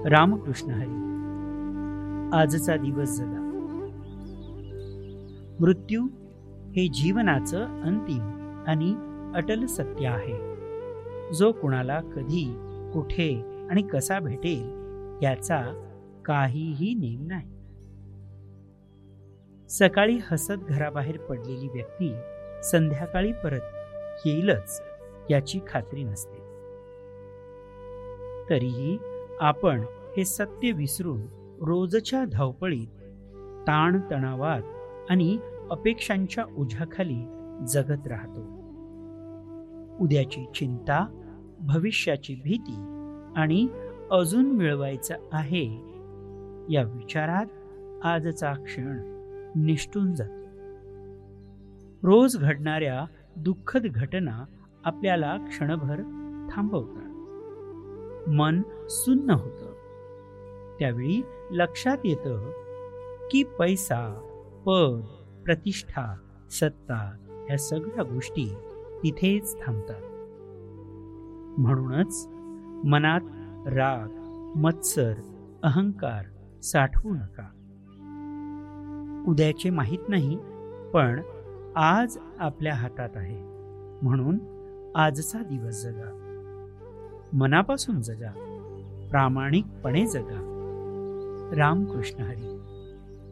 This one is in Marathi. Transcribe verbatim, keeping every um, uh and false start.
रामकृष्ण हरी. आजचा दिवस जगा. मृत्यू हे जीवनाचं अंतिम आणि अटल सत्य आहे, जो कुणाला कधी, कुठे आणि कसा भेटेल याचा काहीही नेम नाही. सकाळी हसत घराबाहेर पडलेली व्यक्ती संध्याकाळी परत येईलच याची खात्री नसते. तरीही आपण हे सत्य विसरून रोजच्या धावपळीत, ताणतणावात आणि अपेक्षांच्या ओझ्याखाली जगत राहतो. उद्याची चिंता, भविष्याची भीती आणि अजून मिळवायचं आहे या विचारात आजचा क्षण निष्ठून जातो. रोज घडणाऱ्या दुःखद घटना आपल्याला क्षणभर थांबवतात. मन सुन्न होतं. त्यावेळी लक्षात येतं की पैसा, पद, प्रतिष्ठा, सत्ता या सगळ्या गोष्टी तिथेच थांबतात. म्हणूनच मनात राग, मत्सर, अहंकार साठवू नका. उद्याचे माहीत नाही, पण आज आपल्या हातात आहे. म्हणून आजचा दिवस जगा. मनापासून जगा. प्रामाणिकपणे जगा. रामकृष्ण हरी.